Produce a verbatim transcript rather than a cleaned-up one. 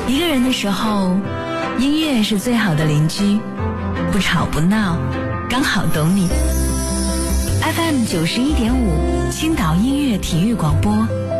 一个人的时候，音乐是最好的邻居，不吵不闹，刚好懂你。F M 九十一点五，青岛音乐体育广播，